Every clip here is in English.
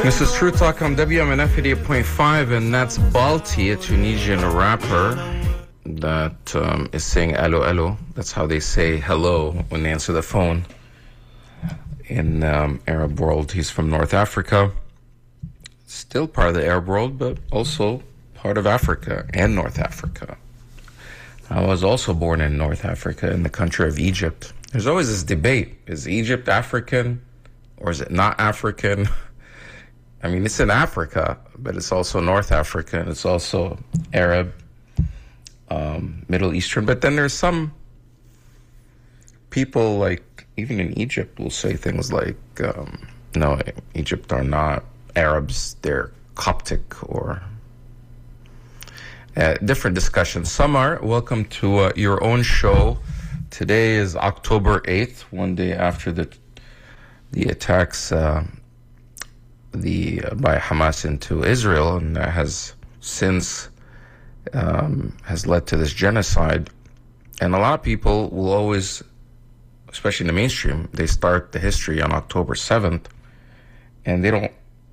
This is True Talk on WMNF 88.5, and that's Balti, a Tunisian rapper that is saying allo allo. That's how they say hello when they answer the phone in Arab world. He's from North Africa, still part of the Arab world, but also part of Africa and North Africa. I was also born in North Africa, in the country of Egypt. There's always this debate: is Egypt African or is it not African? I mean, it's in Africa, but it's also North Africa, and it's also Arab, Middle Eastern. But then there's some people, like, even in Egypt, will say things like, no, Egypt are not Arabs, they're Coptic, or different discussions. Some are. Welcome to your own show. Today is October 8th, one day after the attacks by Hamas into Israel, and that has since has led to this genocide. And a lot of people will always, especially in the mainstream, they start the history on October 7th, and they don't.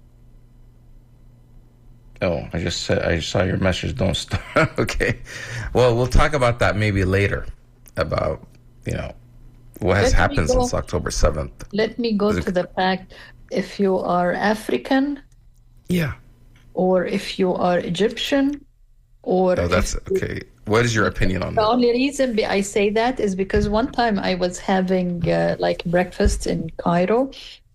Oh, I saw your message. Don't start. Okay, well, we'll talk about that maybe later, about what has happened since October 7th. Let me go to the fact. If you are African, yeah, or if you are Egyptian, or that's okay. What is your opinion on that? The only reason I say that is because one time I was having breakfast in Cairo,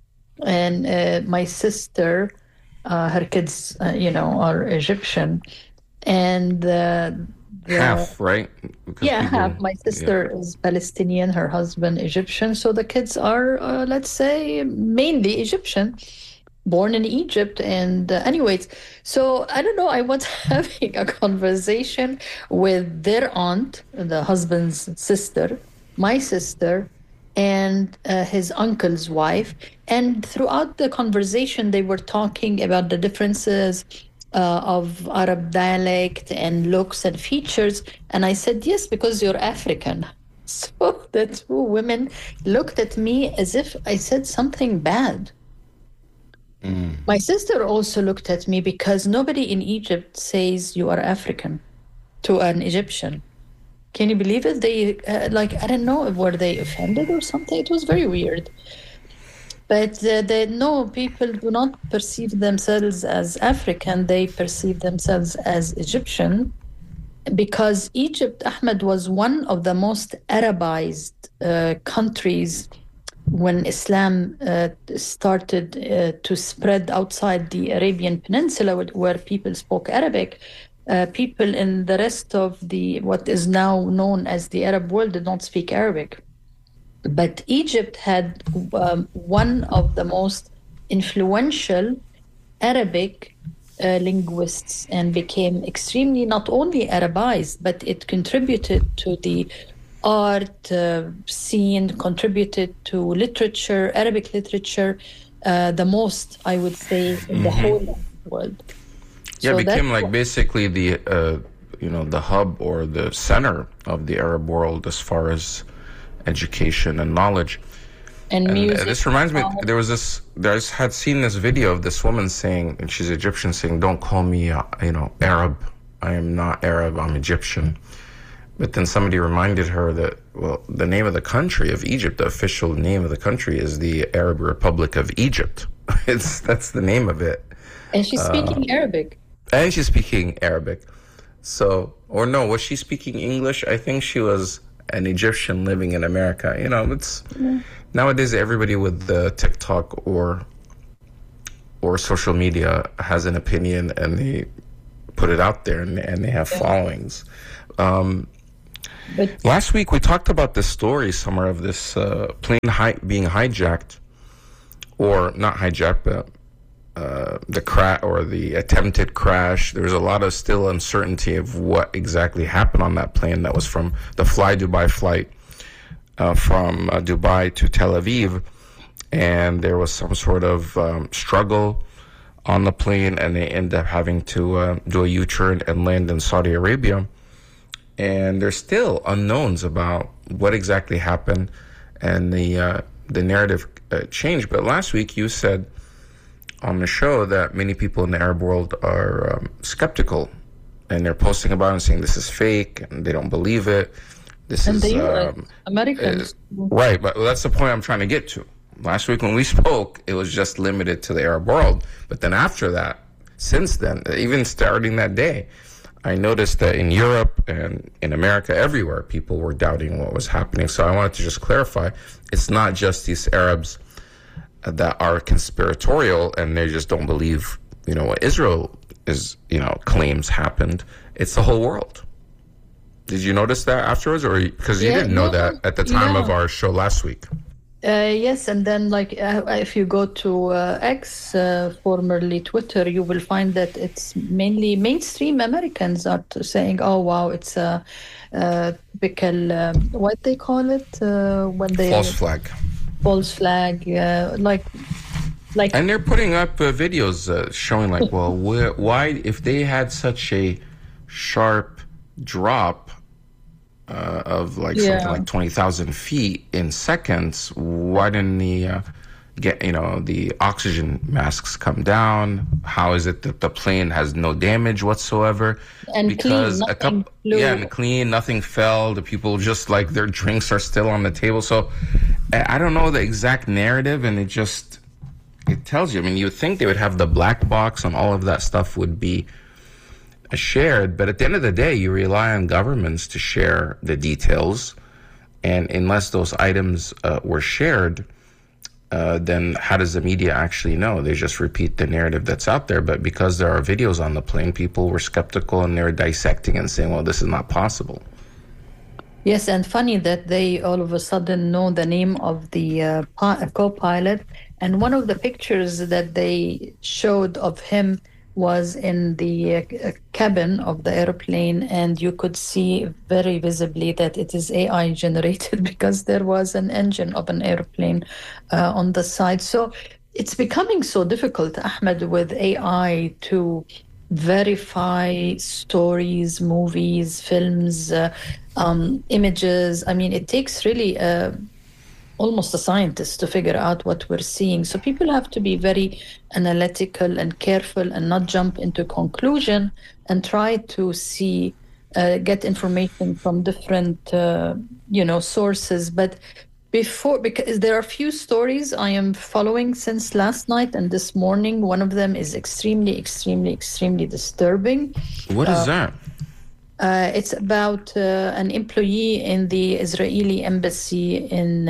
and my sister, her kids, are Egyptian, and half, right? Because half. My sister is Palestinian, her husband Egyptian. So the kids are, let's say, mainly Egyptian, born in Egypt. And anyways, so I don't know, I was having a conversation with their aunt, the husband's sister, my sister, and his uncle's wife. And throughout the conversation, they were talking about the differences of Arab dialect and looks and features. And I said, yes, because you're African. So the two women looked at me as if I said something bad. My sister also looked at me because nobody in Egypt says you are African to an Egyptian. Can you believe it? They, I don't know, were they offended or something? It was very weird. But no, people do not perceive themselves as African. They perceive themselves as Egyptian, because Egypt, Ahmed, was one of the most Arabized countries when Islam started to spread outside the Arabian Peninsula, where people spoke Arabic. People in the rest of what is now known as the Arab world did not speak Arabic. But Egypt had one of the most influential Arabic linguists, and became extremely not only Arabized, but it contributed to the art scene, contributed to literature, Arabic literature, the most, I would say, in the whole world. Yeah, so it became like basically the the hub or the center of the Arab world as far as education and knowledge. And music. This reminds me, I had seen this video of this woman saying, and she's Egyptian, saying, don't call me, Arab. I am not Arab, I'm Egyptian. But then somebody reminded her that, well, the name of the country of Egypt, the official name of the country, is the Arab Republic of Egypt. That's the name of it. And she's speaking Arabic. And she's speaking Arabic. So, or no, was she speaking English? I think she was an Egyptian living in America. It's nowadays everybody with the TikTok or social media has an opinion, and they put it out there, and they have followings. But last week we talked about this story somewhere of this plane being hijacked, or not hijacked, but the crash or the attempted crash. There was a lot of still uncertainty of what exactly happened on that plane that was from the Fly Dubai flight from Dubai to Tel Aviv, and there was some sort of struggle on the plane, and they ended up having to do a U-turn and land in Saudi Arabia. And there's still unknowns about what exactly happened, and the narrative changed. But last week you said on the show that many people in the Arab world are skeptical, and they're posting about it and saying this is fake and they don't believe it. This And is the US, Americans. right, but that's the point I'm trying to get to. Last week when we spoke, it was just limited to the Arab world. But then after that, since then, even starting that day, I noticed that in Europe and in America, everywhere, people were doubting what was happening. So I wanted to just clarify, it's not just these Arabs that are conspiratorial and they just don't believe, what Israel is, claims happened. It's the whole world. Did you notice that afterwards, or because you didn't know that at the time of our show last week? Yes, and then if you go to X, formerly Twitter, you will find that it's mainly mainstream Americans are saying, "Oh wow, it's a typical what they call it when they false flag." False flag, like. And they're putting up videos showing well, why if they had such a sharp drop of something like 20,000 feet in seconds, why didn't the the oxygen masks come down? How is it that the plane has no damage whatsoever? And because clean, clean, nothing fell. The people just their drinks are still on the table. So I don't know the exact narrative, and it tells you. I mean, you would think they would have the black box and all of that stuff would be shared, but at the end of the day, you rely on governments to share the details, and unless those items were shared, then how does the media actually know? They just repeat the narrative that's out there. But because there are videos on the plane, people were skeptical and they were dissecting and saying, well, this is not possible. Yes, and funny that they all of a sudden know the name of the co-pilot, and one of the pictures that they showed of him was in the cabin of the airplane, and you could see very visibly that it is AI generated because there was an engine of an airplane on the side. So it's becoming so difficult, Ahmed, with AI to verify stories, movies, films, images. I mean, it takes really almost a scientist to figure out what we're seeing. So people have to be very analytical and careful and not jump into conclusion and try to see, get information from different, sources. But because there are few stories I am following since last night and this morning. One of them is extremely, extremely, extremely disturbing. What is that? It's about an employee in the Israeli embassy in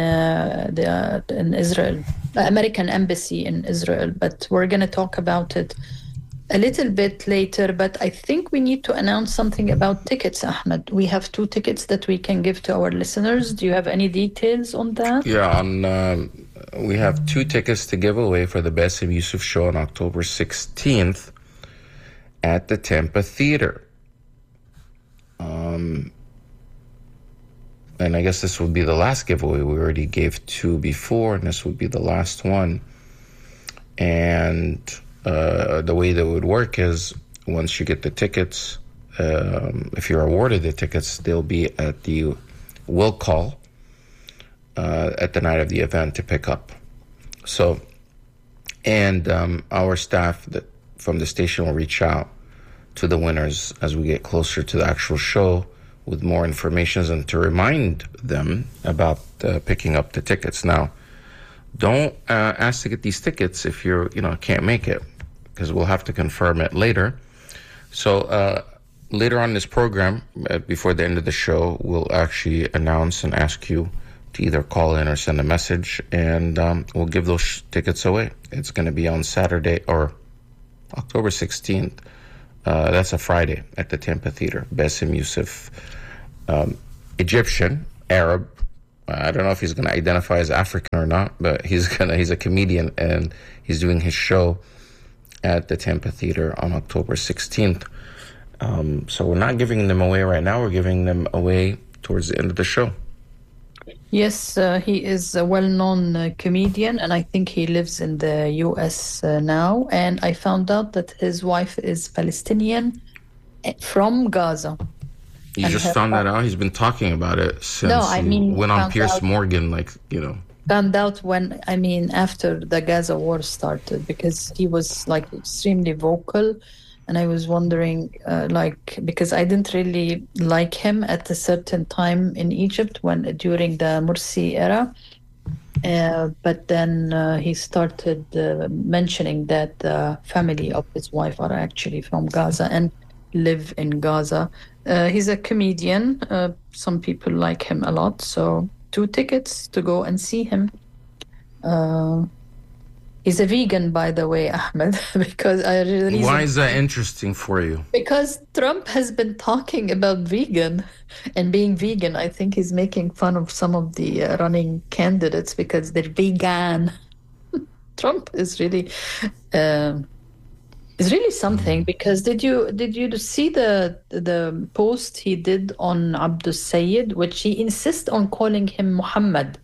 Israel, American embassy in Israel. But we're going to talk about it a little bit later. But I think we need to announce something about tickets, Ahmed. We have 2 tickets that we can give to our listeners. Do you have any details on that? Yeah, we have 2 tickets to give away for the Bassem Youssef show on October 16th at the Tampa Theater. And I guess this would be the last giveaway. We already gave 2 before, and this would be the last one. And the way that would work is once you get the tickets, if you're awarded the tickets, they'll be at the will call at the night of the event to pick up. So, and our staff from the station will reach out to the winners as we get closer to the actual show with more information and to remind them about picking up the tickets. Now, don't ask to get these tickets if you're, can't make it, because we'll have to confirm it later. So later on in this program, before the end of the show, we'll actually announce and ask you to either call in or send a message, and we'll give those tickets away. It's going to be on Saturday or October 16th. That's a Friday at the Tampa Theater. Bassem Youssef, Egyptian, Arab. I don't know if he's going to identify as African or not, but he's a comedian, and he's doing his show at the Tampa Theater on October 16th. So we're not giving them away right now. We're giving them away towards the end of the show. Yes, he is a well-known comedian, and I think he lives in the U.S. Now. And I found out that his wife is Palestinian from Gaza. You just found that out? He's been talking about it since he went on Piers Morgan, found out when, I mean, after the Gaza war started, because he was like extremely vocal. And I was wondering, because I didn't really like him at a certain time in Egypt during the Morsi era. But then he started mentioning that the family of his wife are actually from Gaza and live in Gaza. He's a comedian. Some people like him a lot. So 2 tickets to go and see him. He's a vegan, by the way, Ahmed, because Why is that interesting for you? Because Trump has been talking about vegan and being vegan. I think he's making fun of some of the running candidates because they're vegan. Trump is really something. Because did you see the post he did on Abdul Sayed, which he insists on calling him Muhammad?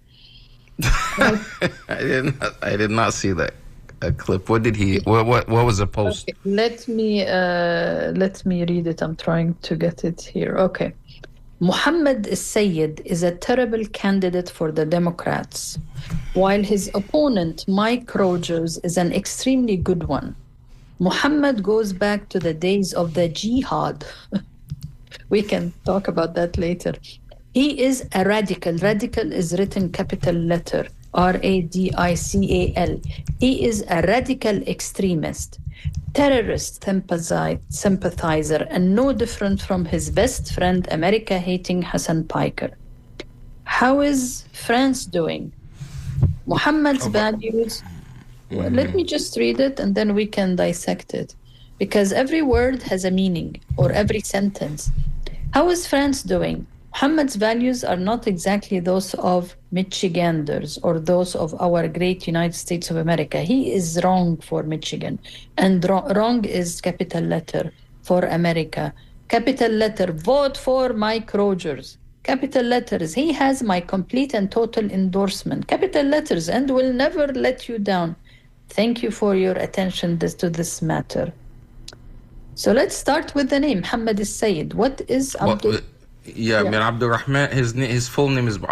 I did not see that clip. What did he? What was the post? Okay, let me read it. I'm trying to get it here. Okay. Muhammad al-Sayyid is a terrible candidate for the Democrats, while his opponent, Mike Rogers, is an extremely good one. Muhammad goes back to the days of the jihad. We can talk about that later. He is a radical. Radical is written capital letter, Radical. He is a radical extremist, terrorist sympathizer, and no different from his best friend, America-hating Hassan Piker. How is France doing? Muhammad's values... Let me just read it and then we can dissect it. Because every word has a meaning, or every sentence. How is France doing? Muhammad's values are not exactly those of Michiganders or those of our great United States of America. He is wrong for Michigan. And wrong is capital letter for America. Capital letter, vote for Mike Rogers. Capital letters, he has my complete and total endorsement. Capital letters, and will never let you down. Thank you for your attention to this matter. So let's start with the name, Muhammad al-Sayyid. What is Abdul? I mean, Abdul Rahman, his full name is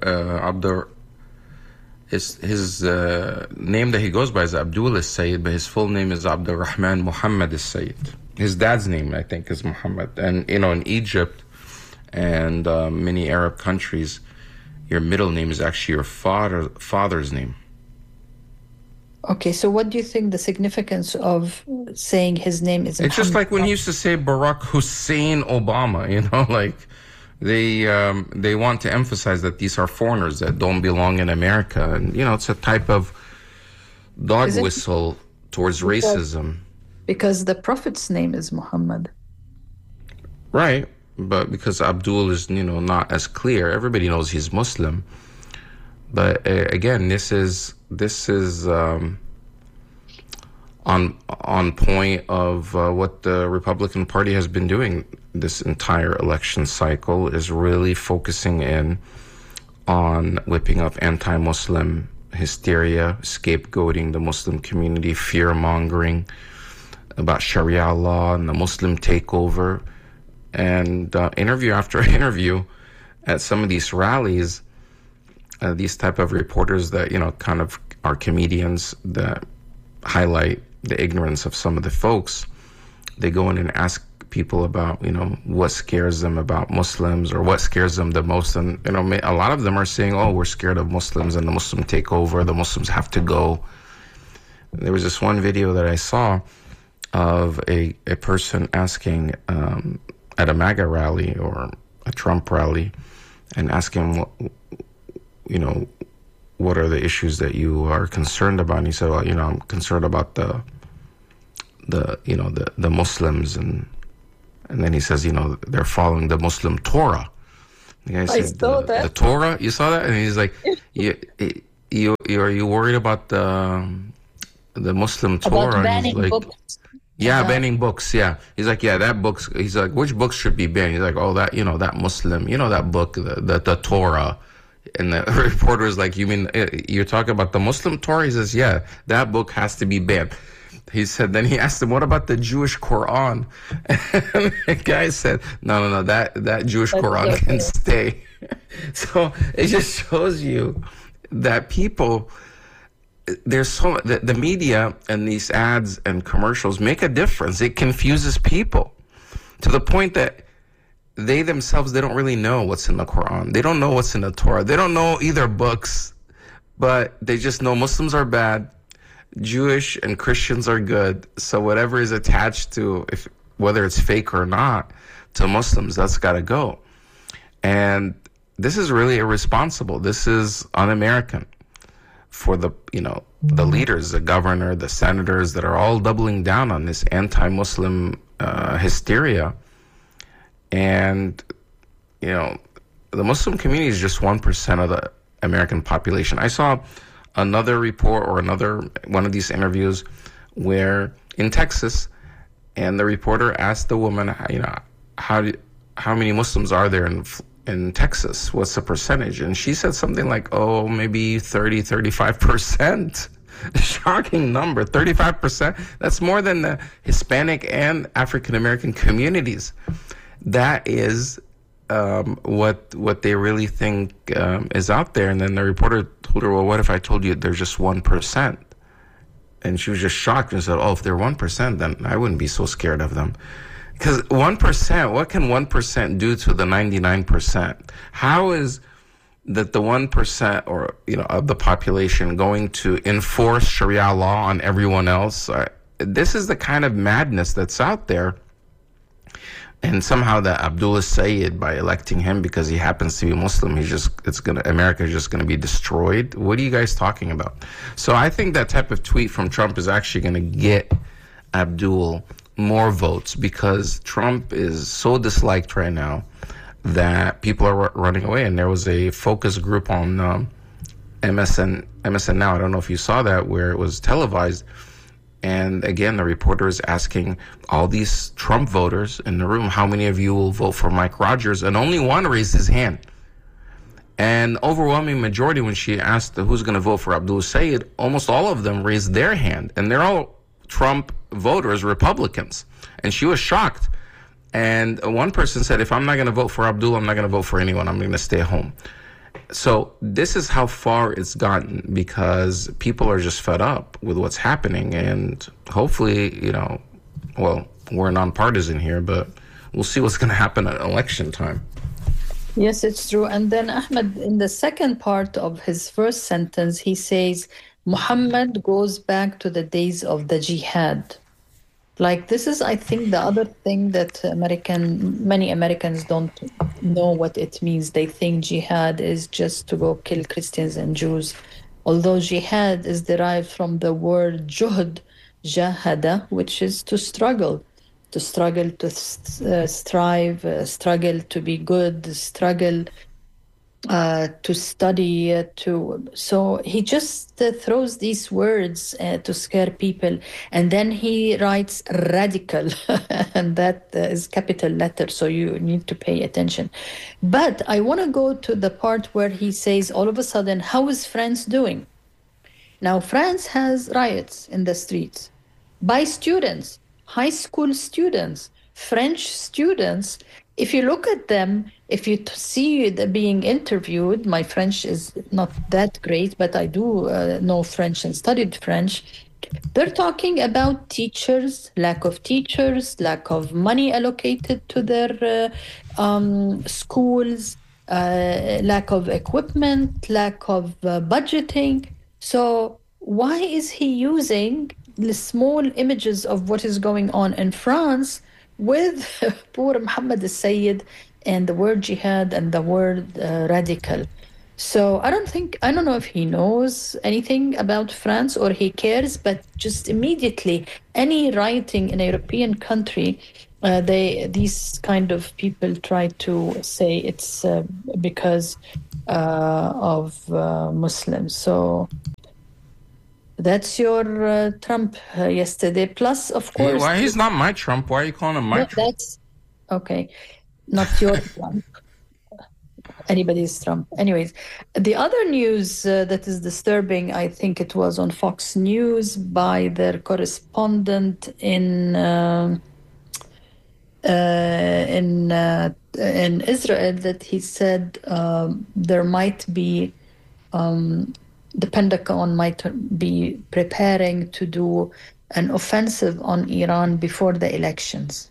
his name that he goes by is Abdul al-Sayyid, but his full name is Abdul Rahman Muhammad al-Sayyid. His dad's name, I think, is Muhammad. And, in Egypt and many Arab countries, your middle name is actually your father's name. Okay, so what do you think the significance of saying his name is? It's just like when he used to say Barack Hussein Obama, like they want to emphasize that these are foreigners that don't belong in America. And, it's a type of dog whistle towards racism. Because the Prophet's name is Muhammad. Right, but because Abdul is, not as clear. Everybody knows he's Muslim. But again, this is on point of what the Republican Party has been doing this entire election cycle, is really focusing in on whipping up anti-Muslim hysteria, scapegoating the Muslim community, fear-mongering about Sharia law and the Muslim takeover. And interview after interview at some of these rallies, these type of reporters that, kind of are comedians that highlight the ignorance of some of the folks, they go in and ask people about, what scares them about Muslims or what scares them the most. And, a lot of them are saying, oh, we're scared of Muslims and the Muslim takeover. The Muslims have to go. There was this one video that I saw of a person asking at a MAGA rally or a Trump rally and asking what are the issues that you are concerned about? And he said, well, I'm concerned about the Muslims, and then he says, they're following the Muslim Torah. The guy said, the Torah? You saw that? And he's like, are you worried about the Muslim Torah? About banning books. Yeah, banning books. Yeah, he's like, that books. He's like, which books should be banned? He's like, oh, that that Muslim, that book, the Torah. And the reporter is like, you mean you're talking about the Muslim Torah? He says, yeah, that book has to be banned. He said, then he asked him, what about the Jewish Quran? And the guy said, no, that Jewish Quran can stay. So it just shows you that people, the media and these ads and commercials make a difference. It confuses people to the point that they themselves, they don't really know what's in the Quran. They don't know what's in the Torah. They don't know either books, but they just know Muslims are bad, Jewish and Christians are good. So whatever is attached to, whether it's fake or not, to Muslims, that's got to go. And this is really irresponsible. This is un-American for the leaders, the governor, the senators that are all doubling down on this anti-Muslim hysteria. And, the Muslim community is just 1% of the American population. I saw another report or one of these interviews where in Texas, and the reporter asked the woman, how many Muslims are there in Texas? What's the percentage? And she said something like, maybe 35%. Shocking number, 35%. That's more than the Hispanic and African American communities. That is what they really think is out there. And then the reporter told her, well, what if I told you they're just 1%? And she was just shocked and said, if they're 1%, then I wouldn't be so scared of them. Because 1%, what can 1% do to the 99%? How is that the 1% or of the population going to enforce Sharia law on everyone else? This is the kind of madness that's out there. And somehow that Abdullah Sayyid, by electing him because he happens to be Muslim, America is just gonna be destroyed. What are you guys talking about? So I think that type of tweet from Trump is actually gonna get Abdul more votes because Trump is so disliked right now that people are running away. And there was a focus group on MSN Now. I don't know if you saw that, where it was televised. And again, the reporter is asking all these Trump voters in the room, how many of you will vote for Mike Rogers? And only one raised his hand. And overwhelming majority, when she asked who's going to vote for Abdul Sayyid, almost all of them raised their hand. And they're all Trump voters, Republicans. And she was shocked. And one person said, if I'm not going to vote for Abdul, I'm not going to vote for anyone. I'm going to stay home. So this is how far it's gotten because people are just fed up with what's happening. And hopefully, we're nonpartisan here, but we'll see what's going to happen at election time. Yes, it's true. And then Ahmed, in the second part of his first sentence, he says, Muhammad goes back to the days of the jihad. Like, this is, I think, the other thing that many Americans don't know what it means. They think jihad is just to go kill Christians and Jews. Although jihad is derived from the word juhd, jahada, which is to struggle, to strive, struggle to be good, struggle to study, so he just throws these words to scare people, and then he writes radical, and that is capital letter, so you need to pay attention. But I want to go to the part where he says, all of a sudden, how is France doing? Now, France has riots in the streets by students, high school students, French students. If you look at them, if you see them being interviewed, my French is not that great, but I do know French and studied French. They're talking about teachers, lack of money allocated to their schools, lack of equipment, lack of budgeting. So why is he using the small images of what is going on in France with poor Muhammad al-Sayyid and the word jihad and the word radical? So I don't know if he knows anything about France or he cares, but just immediately any rioting in a European country, these kind of people try to say it's because of Muslims. So that's your Trump yesterday. Plus, of course... Why he's not my Trump? Why are you calling him my Trump? That's... Okay. Not your Trump. Anybody's Trump. Anyways, the other news that is disturbing, I think it was on Fox News by their correspondent in Israel, that he said there might be the Pentagon might be preparing to do an offensive on Iran before the elections.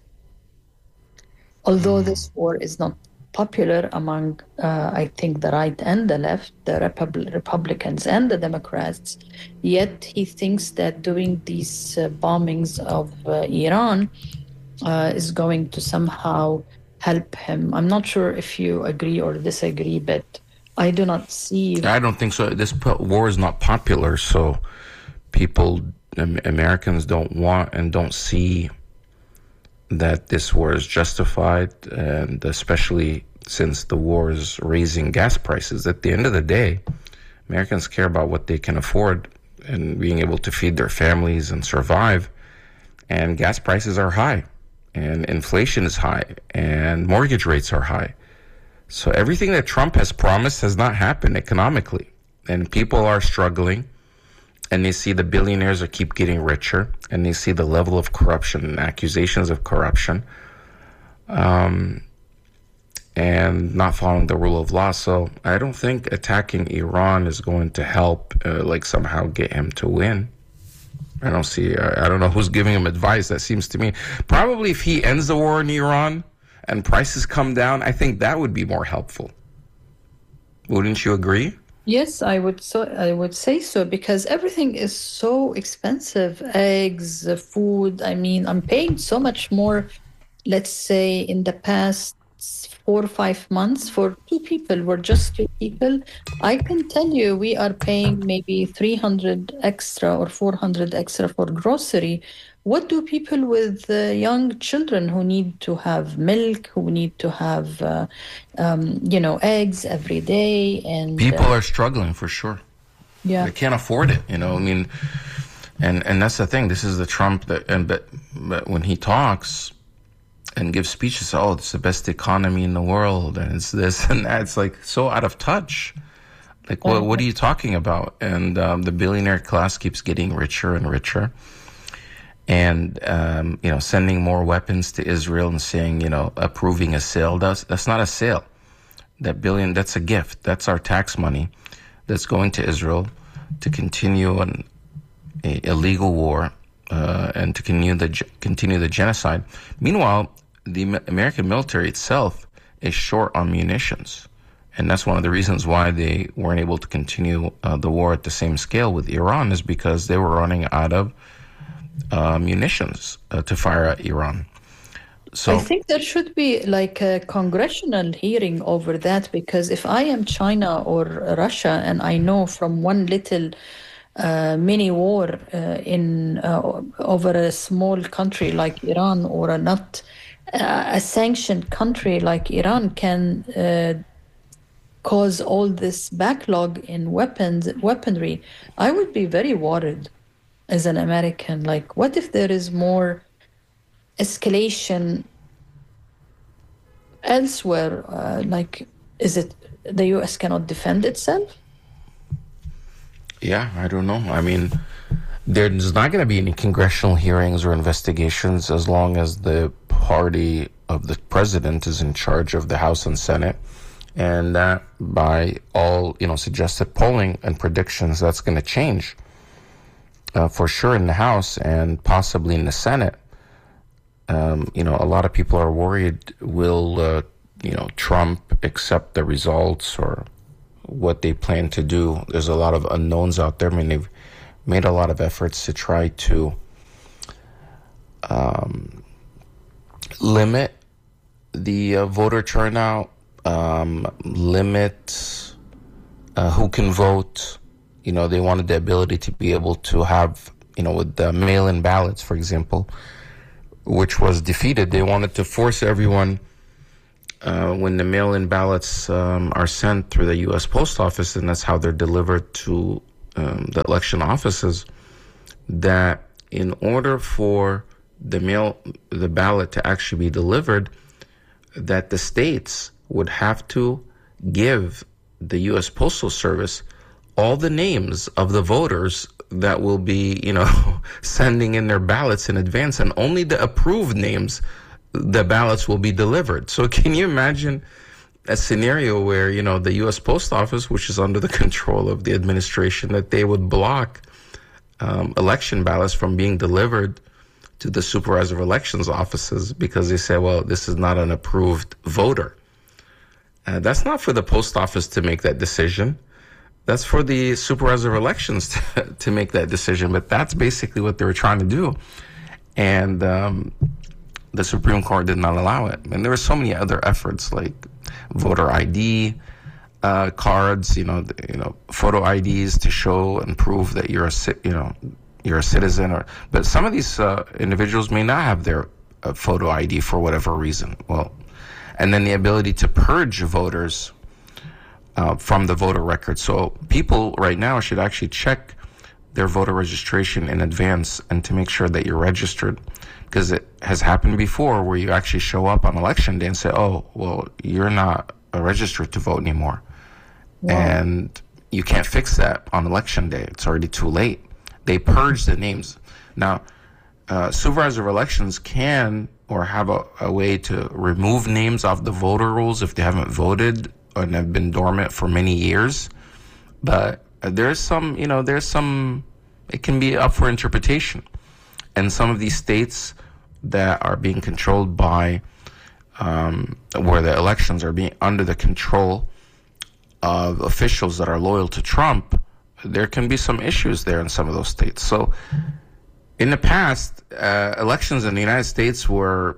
Although this war is not popular among, I think, the right and the left, the Republicans and the Democrats, yet he thinks that doing these bombings of Iran is going to somehow help him. I'm not sure if you agree or disagree, but I do not see... I don't think so. This war is not popular, so people, Americans don't want and don't see that this war is justified, and especially since the war is raising gas prices. At the end of the day, Americans care about what they can afford and being able to feed their families and survive, and gas prices are high, and inflation is high, and mortgage rates are high. So everything that Trump has promised has not happened economically, and people are struggling. And they see the billionaires keep getting richer, and they see the level of corruption and accusations of corruption, and not following the rule of law. So I don't think attacking Iran is going to help, somehow get him to win. I don't know who's giving him advice. That seems to me, probably if he ends the war in Iran and prices come down, I think that would be more helpful. Wouldn't you agree? Yes, I would say so, because everything is so expensive. Eggs, food. I mean, I'm paying so much more, let's say, in the past 4 or 5 months for 2 people. We're just 2 people. I can tell you we are paying maybe 300 extra or 400 extra for grocery. What do people with young children who need to have milk, who need to have, eggs every day? And people are struggling for sure. Yeah, they can't afford it. I mean, and that's the thing. This is the Trump but when he talks and gives speeches, it's the best economy in the world, and it's this and that. It's like so out of touch. Like, what are you talking about? And the billionaire class keeps getting richer and richer. And, sending more weapons to Israel and saying, approving a sale. That's not a sale. That billion, that's a gift. That's our tax money that's going to Israel to continue a illegal war and to continue the genocide. Meanwhile, the American military itself is short on munitions. And that's one of the reasons why they weren't able to continue the war at the same scale with Iran, is because they were running out of munitions to fire at Iran. So I think there should be like a congressional hearing over that, because if I am China or Russia and I know from one little mini war over a small country like Iran, or a sanctioned country like Iran can cause all this backlog in weaponry, I would be very worried as an American. Like, what if there is more escalation elsewhere? Is it the U.S. cannot defend itself? Yeah, I don't know. I mean, there's not going to be any congressional hearings or investigations as long as the party of the president is in charge of the House and Senate. And by all, suggested polling and predictions, that's going to change. For sure in the House and possibly in the Senate. A lot of people are worried, will, Trump accept the results or what they plan to do? There's a lot of unknowns out there. I mean, they've made a lot of efforts to try to limit the voter turnout, limit who can vote. They wanted the ability to be able to have, with the mail-in ballots, for example, which was defeated. They wanted to force everyone, when the mail-in ballots are sent through the U.S. Post Office, and that's how they're delivered to the election offices, that in order for the ballot to actually be delivered, that the states would have to give the U.S. Postal Service all the names of the voters that will be, sending in their ballots in advance, and only the approved names, the ballots will be delivered. So can you imagine a scenario where, the U.S. Post Office, which is under the control of the administration, that they would block election ballots from being delivered to the supervisor of elections offices because they say, well, this is not an approved voter. That's not for the post office to make that decision. That's for the supervisor of elections to make that decision. But that's basically what they were trying to do. And the Supreme Court did not allow it. And there were so many other efforts like voter ID cards, photo IDs to show and prove that you're a citizen. But some of these individuals may not have their photo ID for whatever reason. Well, and then the ability to purge voters from the voter record. So people right now should actually check their voter registration in advance and to make sure that you're registered, because it has happened before where you actually show up on election day and say, oh, well, you're not registered to vote anymore. Wow. And you can't fix that on election day. It's already too late. They purge the names. Now, supervisor of elections can or have a way to remove names off the voter rolls if they haven't voted and have been dormant for many years. But there's some, it can be up for interpretation. And some of these states that are being controlled by, where the elections are being under the control of officials that are loyal to Trump, there can be some issues there in some of those states. So in the past, elections in the United States were,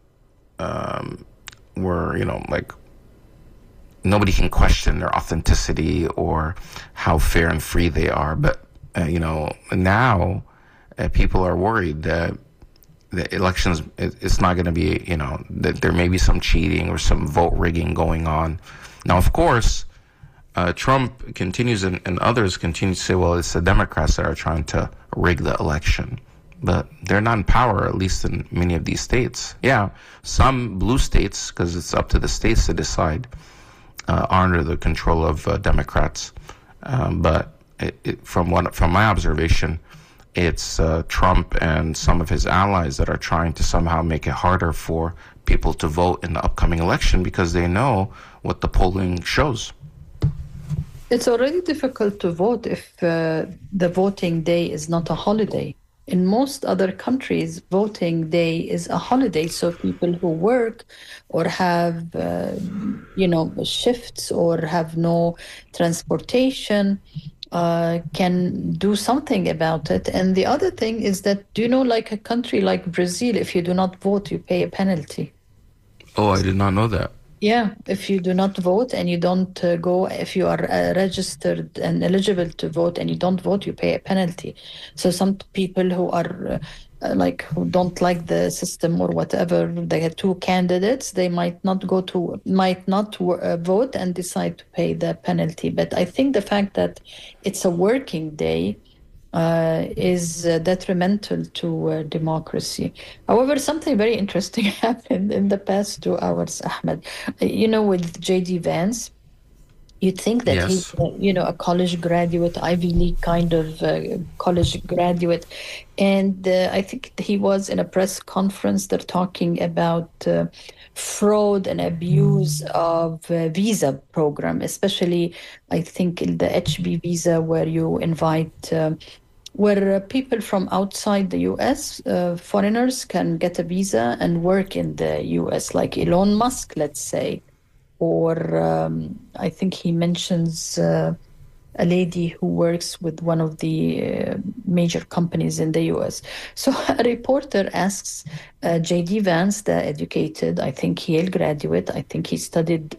like nobody can question their authenticity or how fair and free they are. But, now people are worried that the elections, it's not going to be, that there may be some cheating or some vote rigging going on. Now, of course, Trump continues and others continue to say, well, it's the Democrats that are trying to rig the election. But they're not in power, at least in many of these states. Yeah, some blue states, because it's up to the states to decide, are under the control of Democrats. But from my observation, it's Trump and some of his allies that are trying to somehow make it harder for people to vote in the upcoming election because they know what the polling shows. It's already difficult to vote if the voting day is not a holiday. In most other countries, voting day is a holiday. So people who work or have, shifts or have no transportation can do something about it. And the other thing is that, like a country like Brazil, if you do not vote, you pay a penalty. Oh, I did not know that. Yeah, if you do not vote and you don't go, if you are registered and eligible to vote and you don't vote, you pay a penalty. So some people who are who don't like the system or whatever, they have two candidates, they might not vote and decide to pay the penalty. But I think the fact that it's a working day is detrimental to democracy. However, something very interesting happened in the past 2 hours, Ahmed. With J.D. Vance, you'd think that yes. He's, a college graduate, Ivy League kind of college graduate. And I think he was in a press conference. They're talking about fraud and abuse of visa program, especially, I think, in the HB visa, where you invite... where people from outside the U.S., foreigners, can get a visa and work in the U.S., like Elon Musk, let's say. Or I think he mentions a lady who works with one of the major companies in the U.S. So a reporter asks J.D. Vance, the educated, I think Yale graduate, I think he studied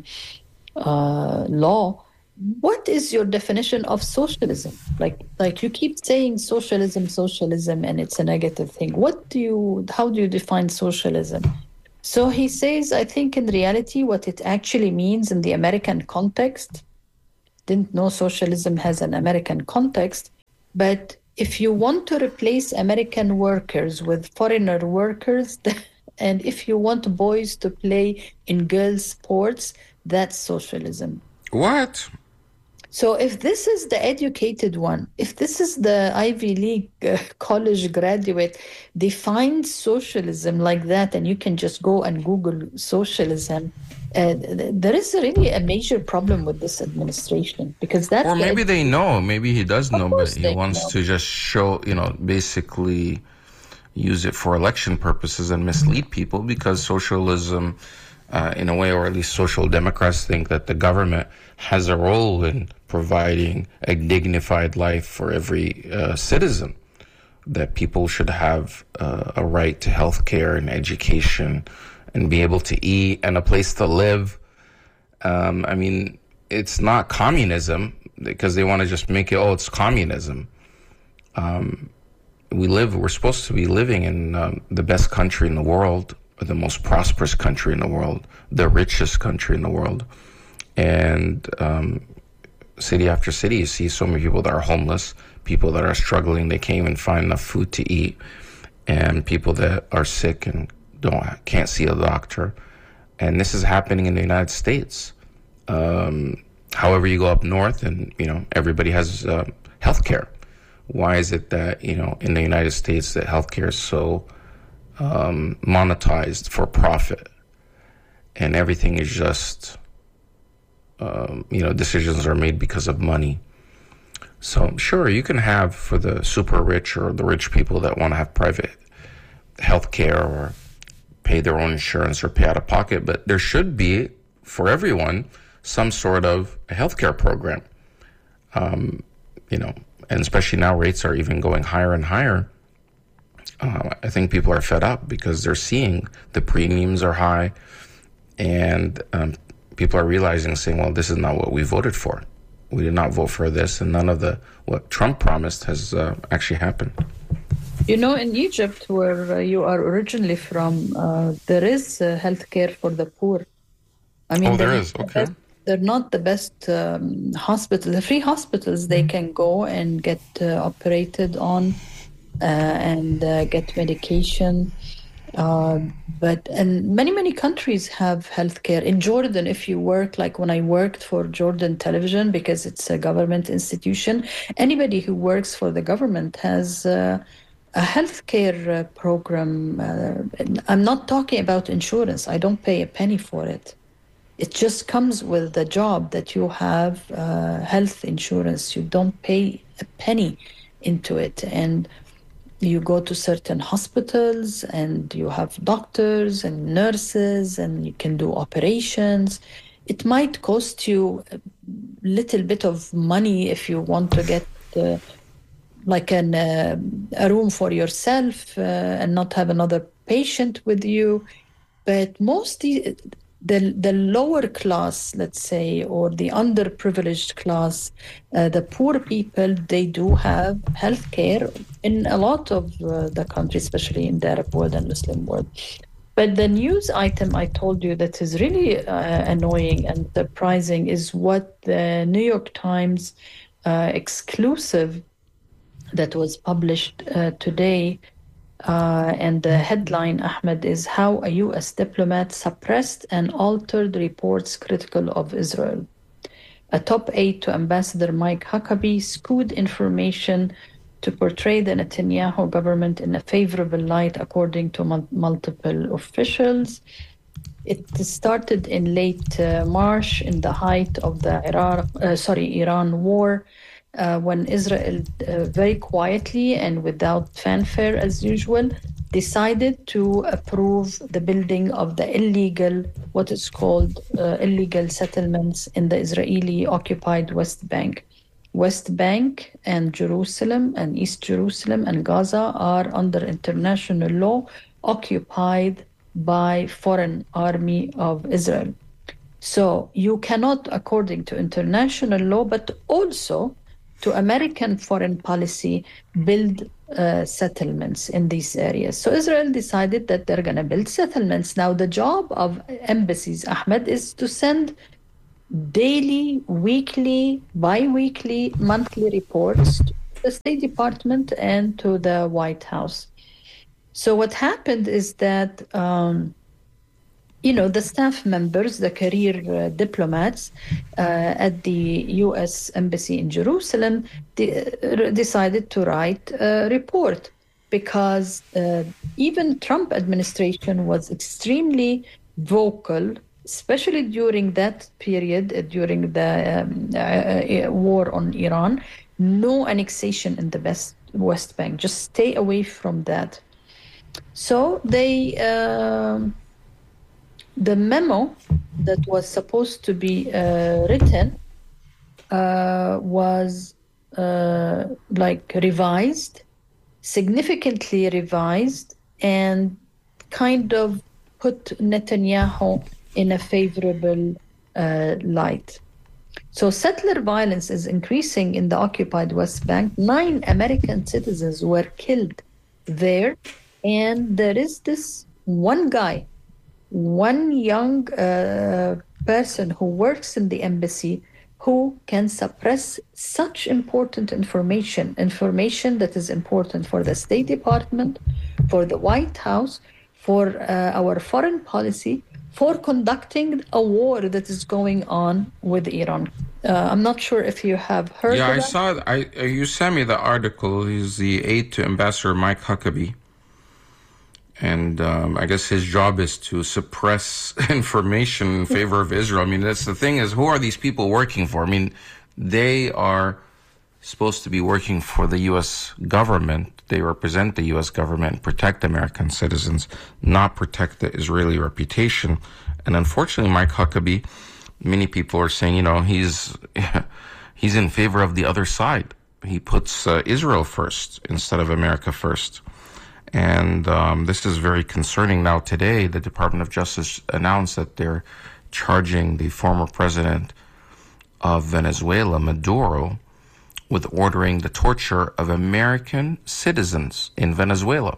law, what is your definition of socialism? Like you keep saying socialism, and it's a negative thing. How do you define socialism? So he says, I think in reality, what it actually means in the American context, didn't know socialism has an American context, but if you want to replace American workers with foreigner workers, and if you want boys to play in girls' sports, that's socialism. What? So if this is the educated one, if this is the Ivy League college graduate, defines socialism like that, and you can just go and Google socialism, There is really a major problem with this administration because Or that's maybe they know, maybe he does of know, but course he they wants know. to just show, basically use it for election purposes and mislead people because socialism, in a way, or at least social democrats think that the government has a role in providing a dignified life for every citizen, that people should have a right to health care and education and be able to eat and a place to live. I mean, it's not communism because they want to just make it, oh, it's communism. We're supposed to be living in the best country in the world, the most prosperous country in the world, the richest country in the world. And city after city, you see so many people that are homeless, people that are struggling, they can't even find enough food to eat, and people that are sick and can't see a doctor. And this is happening in the United States. However, you go up north and, everybody has health care. Why is it that, in the United States that healthcare is so monetized for profit and everything is just, decisions are made because of money? So sure, you can have for the super rich or the rich people that want to have private healthcare or pay their own insurance or pay out of pocket, but there should be for everyone some sort of a healthcare program. And especially now rates are even going higher and higher. I think people are fed up because they're seeing the premiums are high, and people are realizing, saying, well, this is not what we voted for. We did not vote for this, and none of what Trump promised has actually happened. In Egypt, where you are originally from, there is health care for the poor. I mean, there is, okay. They're not the best hospitals. The free hospitals, they can go and get operated on and get medication. And many countries have healthcare. In Jordan, if you work, like when I worked for Jordan Television, because it's a government institution, anybody who works for the government has a healthcare program. I'm not talking about insurance. I don't pay a penny for it. It just comes with the job that you have health insurance. You don't pay a penny into it. And you go to certain hospitals and you have doctors and nurses and you can do operations. It might cost you a little bit of money if you want to get like a room for yourself and not have another patient with you. But mostly the lower class, let's say, or the underprivileged class, the poor people, they do have healthcare in a lot of the countries, especially in the Arab world and Muslim world. But the news item I told you that is really annoying and surprising is what the New York Times exclusive that was published today. And the headline, Ahmed, is how a U.S. diplomat suppressed and altered reports critical of Israel. A top aide to Ambassador Mike Huckabee skewed information to portray the Netanyahu government in a favorable light, according to multiple officials. It started in late March, in the height of the Iran war, when Israel very quietly and without fanfare as usual decided to approve the building of the what is called illegal settlements in the Israeli occupied West Bank. West Bank and Jerusalem and East Jerusalem and Gaza are under international law occupied by foreign army of Israel. So you cannot, according to international law, but also to American foreign policy, build settlements in these areas. So Israel decided that they're going to build settlements. Now, the job of embassies, Ahmed, is to send daily, weekly, bi-weekly, monthly reports to the State Department and to the White House. So what happened is that the staff members, the career diplomats at the U.S. Embassy in Jerusalem decided to write a report because even Trump administration was extremely vocal especially during that period, during the war on Iran, no annexation in the West Bank. Just stay away from that. So the memo that was supposed to be written was revised, significantly revised, and kind of put Netanyahu in a favorable light. So settler violence is increasing in the occupied West Bank. 9 American citizens were killed there. And there is this one guy, one young person who works in the embassy who can suppress such important information that is important for the State Department, for the White House, for our foreign policy, for conducting a war that is going on with Iran. I'm not sure if you have heard of that. Yeah, I saw it. You sent me the article. He's the aide to Ambassador Mike Huckabee. And I guess his job is to suppress information in favor of Israel. I mean, that's the thing is, who are these people working for? I mean, they are supposed to be working for the U.S. government. They represent the U.S. government, protect American citizens, not protect the Israeli reputation. And unfortunately, Mike Huckabee, many people are saying, he's in favor of the other side. He puts Israel first instead of America first. And this is very concerning. Now, today, the Department of Justice announced that they're charging the former president of Venezuela, Maduro, with ordering the torture of American citizens in Venezuela.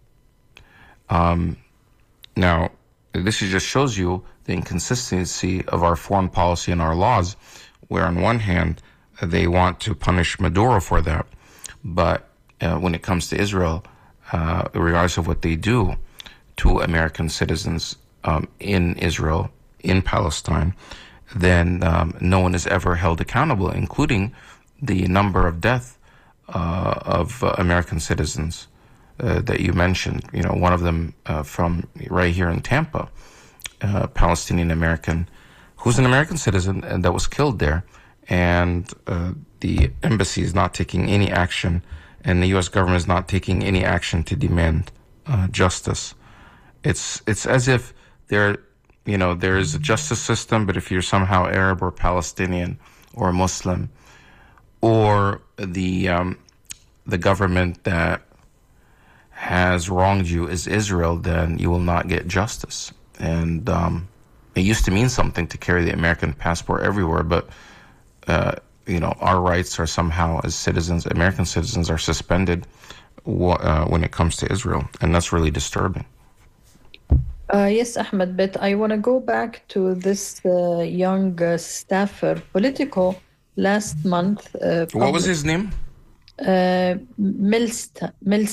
Now, this just shows you the inconsistency of our foreign policy and our laws, where on one hand, they want to punish Maduro for that. But when it comes to Israel, regardless of what they do to American citizens in Israel, in Palestine, then no one is ever held accountable, including the number of deaths of American citizens that you mentioned. One of them from right here in Tampa, Palestinian American, who's an American citizen and that was killed there. And the embassy is not taking any action, and the U.S. government is not taking any action to demand justice. It's as if there is a justice system, but if you're somehow Arab or Palestinian or Muslim, or the government that has wronged you is Israel, then you will not get justice. And it used to mean something to carry the American passport everywhere, but our rights are somehow, as citizens, American citizens, are suspended when it comes to Israel, and that's really disturbing. Yes, Ahmed, but I want to go back to this young staffer, Politico, last month. What was his name? Milstein.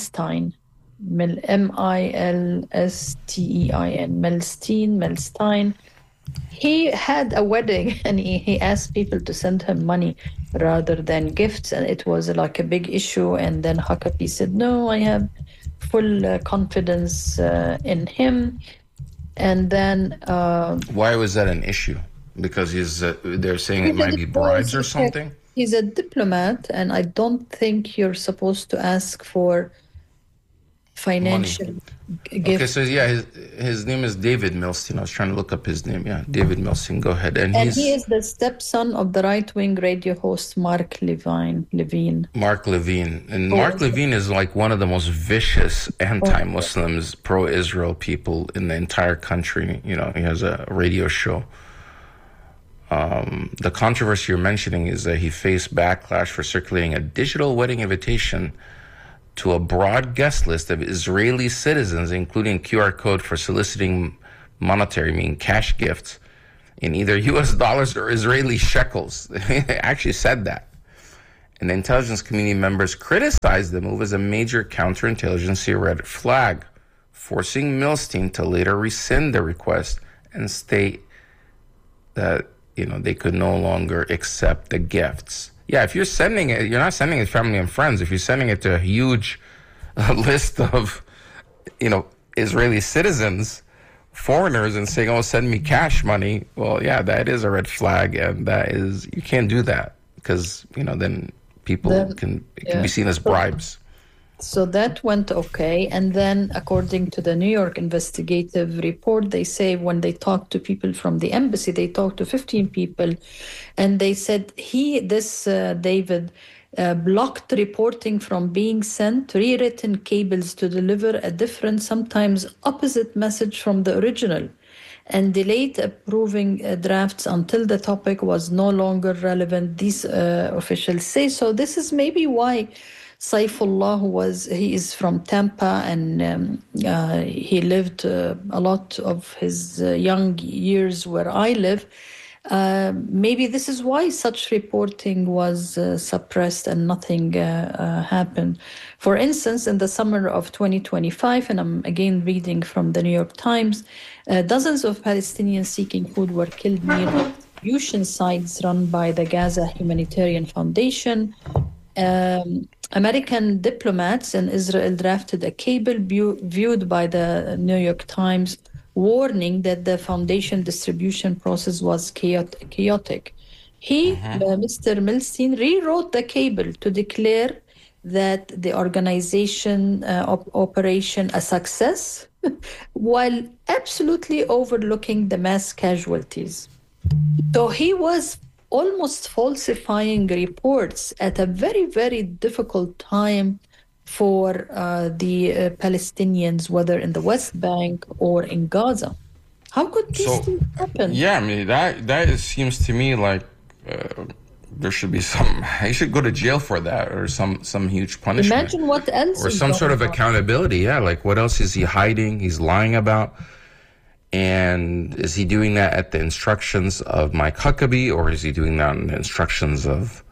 Milstein. Milstein. He had a wedding and he asked people to send him money rather than gifts, and it was like a big issue. And then Huckabee said, no, I have full confidence in him. And then why was that an issue? Because they're saying it might be bribes or something? He's a diplomat, and I don't think you're supposed to ask for financial gifts. Okay, so yeah, his name is David Milstein. I was trying to look up his name. Yeah, David Milstein. Go ahead. And he is the stepson of the right-wing radio host Mark Levine. Mark Levine. And Mark Levine is like one of the most vicious anti-Muslims, pro-Israel people in the entire country. He has a radio show. The controversy you're mentioning is that he faced backlash for circulating a digital wedding invitation to a broad guest list of Israeli citizens, including QR code for soliciting monetary, meaning cash gifts, in either U.S. dollars or Israeli shekels. They actually said that. And the intelligence community members criticized the move as a major counterintelligence red flag, forcing Milstein to later rescind the request and state that they could no longer accept the gifts. Yeah, if you're sending it, you're not sending it to family and friends. If you're sending it to a huge list of, Israeli citizens, foreigners and saying, "Oh, send me cash money." Well, yeah, that is a red flag, and that is, you can't do that because then people it can be seen as bribes. So that went okay. And then, according to the New York investigative report, they say when they talked to people from the embassy, they talked to 15 people, and they said David blocked reporting from being sent rewritten cables to deliver a different, sometimes opposite message from the original, and delayed approving drafts until the topic was no longer relevant, these officials say. So this is maybe why Saifullah he is from Tampa, and he lived a lot of his young years where I live. Maybe this is why such reporting was suppressed and nothing happened. For instance, in the summer of 2025, and I'm again reading from the New York Times, dozens of Palestinians seeking food were killed near distribution sites run by the Gaza Humanitarian Foundation. American diplomats in Israel drafted a cable viewed by the New York Times, warning that the foundation distribution process was chaotic. Mr. Milstein, rewrote the cable to declare that the organization operation a success, while absolutely overlooking the mass casualties. So he was almost falsifying reports at a very, very difficult time for the Palestinians, whether in the West Bank or in Gaza. How could these things happen? Yeah, I mean, that seems to me like there should be he should go to jail for that, or some huge punishment. Imagine what else. Or some sort of accountability. Yeah, like what else is he hiding? He's lying about. And is he doing that at the instructions of Mike Huckabee, or is he doing that on the instructions of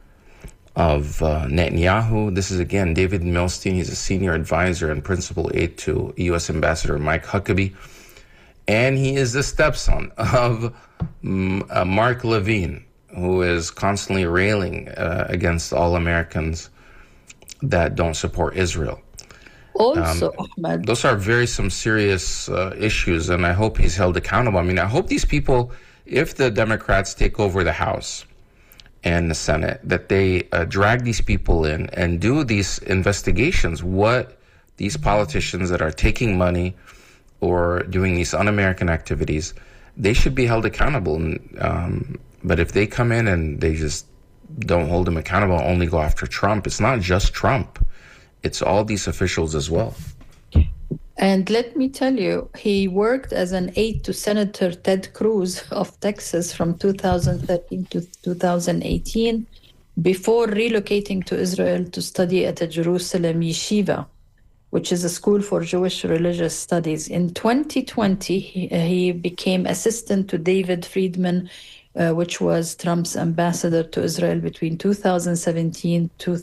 Netanyahu? This is, again, David Milstein. He's a senior advisor and principal aide to U.S. Ambassador Mike Huckabee. And he is the stepson of Mark Levine, who is constantly railing against all Americans that don't support Israel. Also, Ahmed, those are some serious issues, and I hope he's held accountable. I mean, I hope these people, if the Democrats take over the House and the Senate, that they drag these people in and do these investigations. What these politicians that are taking money or doing these un-American activities, they should be held accountable. But if they come in and they just don't hold them accountable, only go after Trump, it's not just Trump. It's all these officials as well. And let me tell you, he worked as an aide to Senator Ted Cruz of Texas from 2013 to 2018, before relocating to Israel to study at a Jerusalem yeshiva, which is a school for Jewish religious studies. In 2020, he became assistant to David Friedman, which was Trump's ambassador to Israel between 2017 to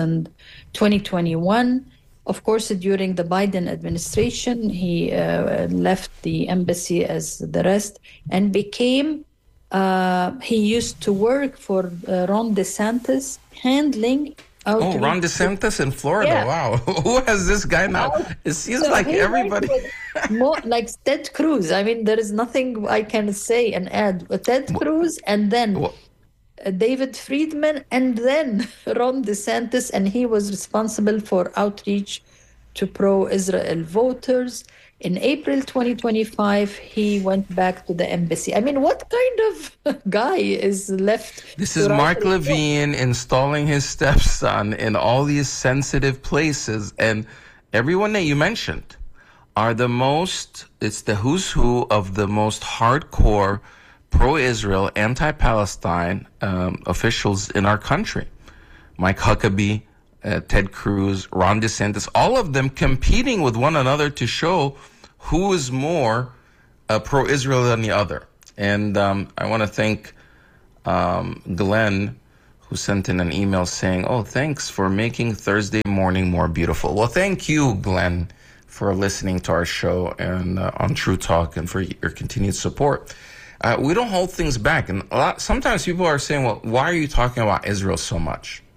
2021. Of course, during the Biden administration, he left the embassy as the rest and became, he used to work for Ron DeSantis, handling outreach. Ron DeSantis in Florida. Yeah. Wow. Who has this guy now? It seems like everybody. More like Ted Cruz. I mean, there is nothing I can say and add. Ted Cruz, and then David Friedman, and then Ron DeSantis, and he was responsible for outreach to pro-Israel voters. In April 2025, he went back to the embassy. I mean, what kind of guy is left? This is Mark Levine installing his stepson in all these sensitive places. And everyone that you mentioned are it's the who's who of the most hardcore pro-Israel, anti-Palestine officials in our country. Mike Huckabee, Ted Cruz, Ron DeSantis, all of them competing with one another to show who is more pro-Israel than the other. And I want to thank Glenn, who sent in an email saying, thanks for making Thursday morning more beautiful. Well, thank you, Glenn, for listening to our show and on True Talk, and for your continued support. We don't hold things back. And sometimes people are saying, well, why are you talking about Israel so much?